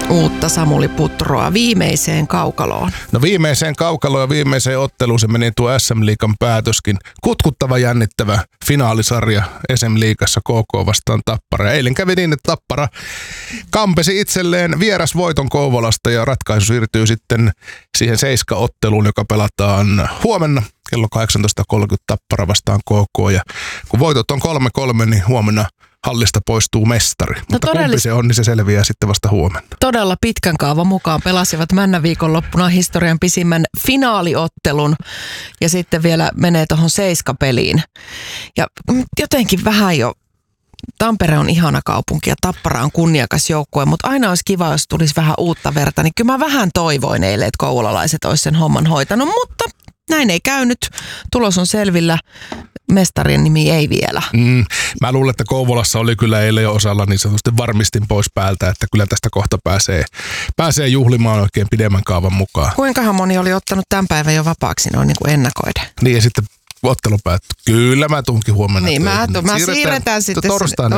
uutta Samuli Putroa viimeiseen kaukaloon? No viimeiseen kaukaloon ja viimeiseen otteluun se meni tuo SM-liigan päätöskin. Kutkuttava jännittävä finaalisarja SM-liigassa KK vastaan Tappara. Ja eilen kävi niin, että Tappara kampesi itselleen vierasvoiton Kouvolasta ja ratkaisu siirtyy sitten siihen 7-otteluun, joka pelataan huomenna kello 18.30 Tappara vastaan KK. Ja kun voitot on 3-3, niin huomenna hallista poistuu mestari. Mutta kumpi se on, niin se selviää sitten vasta huomenna. Todella pitkän kaavan mukaan pelasivat Männä viikonloppuna historian pisimmän finaaliottelun ja sitten vielä menee tuohon 7-peliin. Ja jotenkin vähän jo, Tampere on ihana kaupunki ja Tappara on kunniakas joukkue, mutta aina olisi kiva, jos tulisi vähän uutta verta. Niin kyllä mä vähän toivoin eilen, että kouvolalaiset olisi sen homman hoitanut, mutta näin ei käynyt. Tulos on selvillä. Mestarien nimi ei vielä. Mä luulen, että Kouvolassa oli kyllä eilen jo osalla niin sanotusti varmistin pois päältä, että kyllä tästä kohta pääsee juhlimaan oikein pidemmän kaavan mukaan. Kuinkahan moni oli ottanut tämän päivän jo vapaaksi noin niin kuin ennakoiden? Niin ja sitten ottelu päättyi. Kyllä mä tunkin huomenna. Niin mä siirretään sitten torstaina.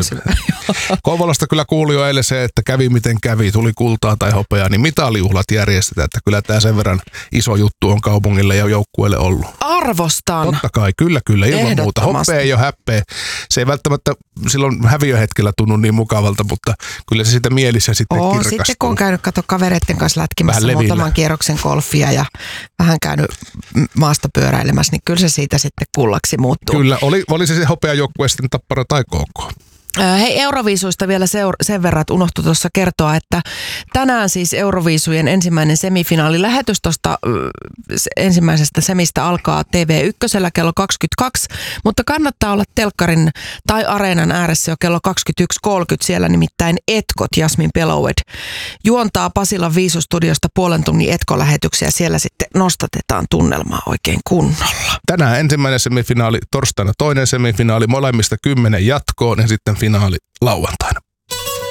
Kouvolasta kyllä kuuli jo eilen se, että kävi miten kävi, tuli kultaa tai hopeaa, niin mitalijuhlat järjestetään, että kyllä tämä sen verran iso juttu on kaupungille ja joukkueelle ollut. Arvostan. Totta kai, kyllä, ilman muuta. Hoppea ei ole häppeä. Se ei välttämättä silloin häviöhetkellä tunnu niin mukavalta, mutta kyllä se sitä mielissä sitten kirkastuu. Sitten kun on käynyt kavereiden kanssa lätkimässä muutaman kierroksen golfia ja vähän käynyt maastopyöräilemässä, niin kyllä se siitä sitten kullaksi muuttuu. Kyllä, oli se hopeajoukkue sitten Tappara tai KK. Hei, Euroviisuista vielä sen verran, että unohtui tuossa kertoa, että tänään siis Euroviisujen ensimmäinen semifinaalilähetys tuosta ensimmäisestä semistä alkaa TV1 kello 22, mutta kannattaa olla telkkarin tai areenan ääressä jo kello 21.30, siellä nimittäin Etkot Jasmin Beloved juontaa Pasilan Viisustudiosta puolen tunnin Etko-lähetyksiä, siellä sitten nostatetaan tunnelmaa oikein kunnolla. Tänään ensimmäinen semifinaali, torstaina toinen semifinaali, molemmista 10 jatkoon ja sitten finaali lauantaina.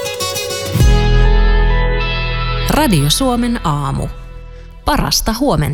Radio Suomen aamu. Parasta huomenta.